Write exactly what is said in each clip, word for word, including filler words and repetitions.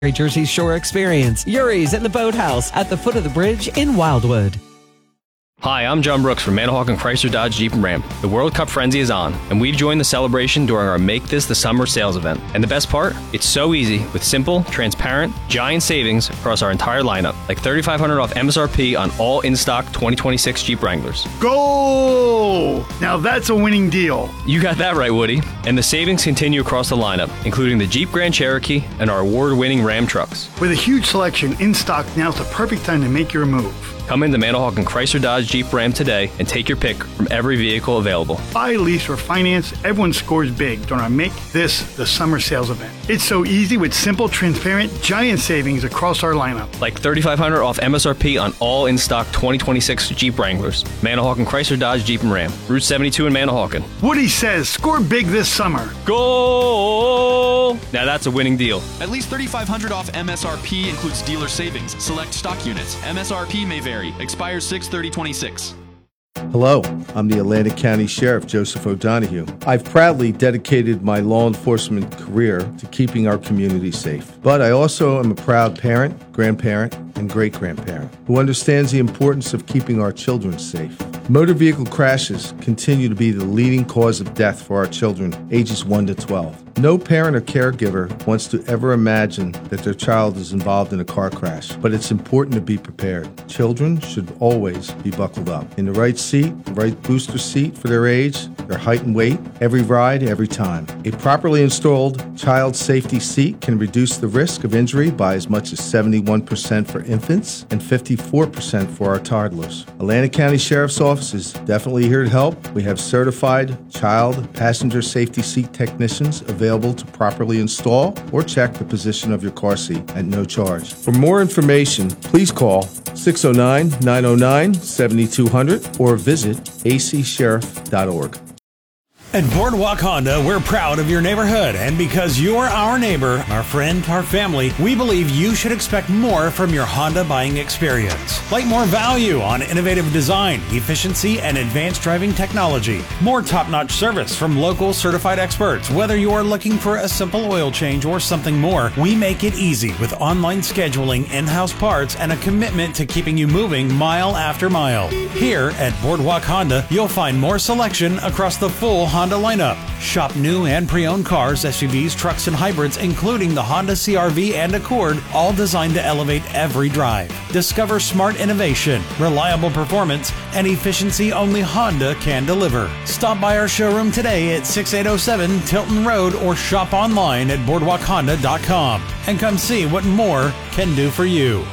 Jersey Shore experience. Yuri's in the Boathouse at the foot of the bridge in Wildwood. Hi, I'm John Brooks from Manahawk and Chrysler Dodge Jeep and Ram. The World Cup frenzy is on, and we've joined the celebration during our Make This the Summer sales event. And the best part? It's so easy with simple, transparent, giant savings across our entire lineup, like thirty-five hundred dollars off M S R P on all in-stock twenty twenty-six Jeep Wranglers. Go! Now that's a winning deal. You got that right, Woody. And the savings continue across the lineup, including the Jeep Grand Cherokee and our award-winning Ram trucks. With a huge selection in stock, now's the perfect time to make your move. Come into Manahawk and Chrysler Dodge Jeep Ram today and take your pick from every vehicle available. Buy, lease, or finance, everyone scores big during our Make This the Summer sales event. It's so easy with simple, transparent, giant savings across our lineup. Like thirty-five hundred dollars off M S R P on all in-stock twenty twenty-six Jeep Wranglers. Manahawk and Chrysler Dodge Jeep and Ram. Route seventy-two in Manahawkin. Woody says score big this summer. Goal! Now that's a winning deal. At least thirty-five hundred dollars off M S R P includes dealer savings. Select stock units. M S R P may vary. Expires six thirty twenty-six. Hello, I'm the Atlantic County Sheriff Joseph O'Donohue. I've proudly dedicated my law enforcement career to keeping our community safe. But I also am a proud parent, grandparent, and great-grandparent who understands the importance of keeping our children safe. Motor vehicle crashes continue to be the leading cause of death for our children ages one to twelve. No parent or caregiver wants to ever imagine that their child is involved in a car crash, but it's important to be prepared. Children should always be buckled up. In the right seat, the right booster seat for their age, their height and weight, every ride, every time. A properly installed child safety seat can reduce the risk of injury by as much as seventy-one percent for infants and fifty-four percent for our toddlers. Atlantic County Sheriff's Office is definitely here to help. We have certified child passenger safety seat technicians available to properly install or check the position of your car seat at no charge. For more information, please call six oh nine, nine oh nine, seven two zero zero or visit a c sheriff dot org. At Boardwalk Honda, we're proud of your neighborhood, and because you're our neighbor, our friend, our family, we believe you should expect more from your Honda buying experience. Like more value on innovative design, efficiency, and advanced driving technology. More top-notch service from local certified experts. Whether you are looking for a simple oil change or something more, we make it easy with online scheduling, in-house parts, and a commitment to keeping you moving mile after mile. Here at Boardwalk Honda, you'll find more selection across the full Honda Honda lineup. Shop new and pre-owned cars, S U Vs, trucks, and hybrids, including the Honda C R V and Accord, all designed to elevate every drive. Discover smart innovation, reliable performance, and efficiency only Honda can deliver. Stop by our showroom today at sixty-eight oh seven Tilton Road or shop online at boardwalk honda dot com and come see what more can do for you.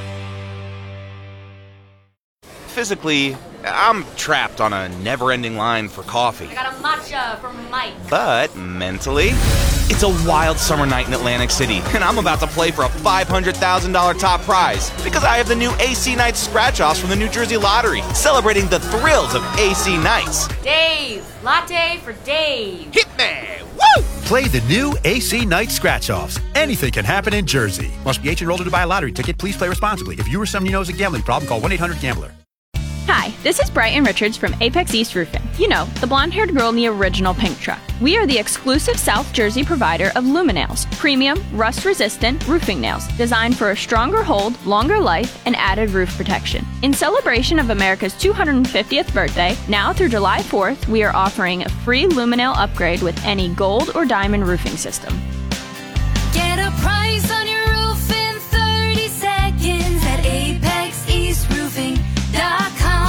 Physically, I'm trapped on a never-ending line for coffee. I got a matcha from Mike. But mentally, it's a wild summer night in Atlantic City, and I'm about to play for a five hundred thousand dollars top prize because I have the new A C Nights scratch-offs from the New Jersey Lottery, celebrating the thrills of A C Nights. Dave, latte for Dave. Hit me! Woo! Play the new A C Night Scratch-Offs. Anything can happen in Jersey. Must be eighteen or older to buy a lottery ticket. Please play responsibly. If you or someone you know has a gambling problem, call one eight hundred gambler. Hi, this is Brighton Richards from Apex East Roofing. You know, the blonde-haired girl in the original pink truck. We are the exclusive South Jersey provider of Luminails, premium, rust-resistant roofing nails, designed for a stronger hold, longer life, and added roof protection. In celebration of America's two hundred fiftieth birthday, now through July fourth, we are offering a free Luminail upgrade with any gold or diamond roofing system. Get a price on your roof in thirty seconds at apex east roofing dot com.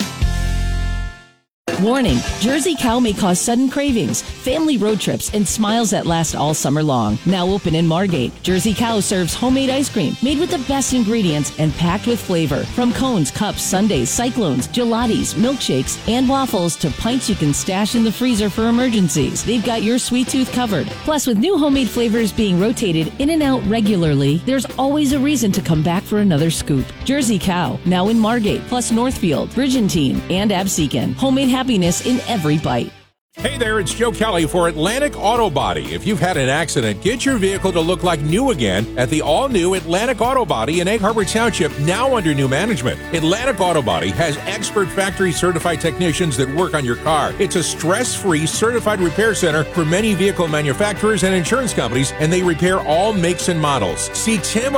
Warning, Jersey Cow may cause sudden cravings, family road trips, and smiles that last all summer long. Now open in Margate, Jersey Cow serves homemade ice cream made with the best ingredients and packed with flavor. From cones, cups, sundaes, cyclones, gelatis, milkshakes, and waffles to pints you can stash in the freezer for emergencies. They've got your sweet tooth covered. Plus, with new homemade flavors being rotated in and out regularly, there's always a reason to come back for another scoop. Jersey Cow, now in Margate, plus Northfield, Bridgentine, and Absecon. Homemade happiness in every bite. Hey there, it's Joe Kelly for Atlantic Auto Body. If you've had an accident, get your vehicle to look like new again at the all-new Atlantic Auto Body in Egg Harbor Township, now under new management. Atlantic Auto Body has expert factory-certified technicians that work on your car. It's a stress-free certified repair center for many vehicle manufacturers and insurance companies, and they repair all makes and models. See Tim